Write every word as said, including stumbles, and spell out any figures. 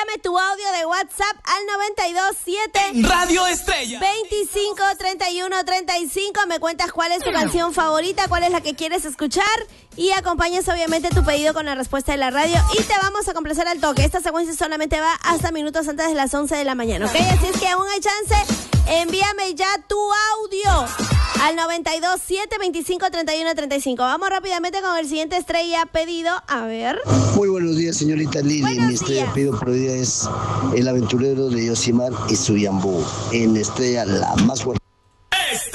Envíame tu audio de WhatsApp al noventa y dos siete Radio Estrella veinticinco treinta y uno treinta y cinco. Me cuentas cuál es tu canción favorita, cuál es la que quieres escuchar y acompañas obviamente tu pedido con la respuesta de la radio y te vamos a complacer al toque. Esta secuencia solamente va hasta minutos antes de las once de la mañana, ¿ok? Así es que aún hay chance. Envíame ya tu audio al noventa y dos siete veinticinco treinta y uno treinta y cinco. Vamos rápidamente con el siguiente estrella pedido. A ver. Muy buenos días, señorita Lili. Buenos Mi estrella días. pedido por hoy día es El aventurero de Yosimar y Suyambú. En estrella la más fuerte.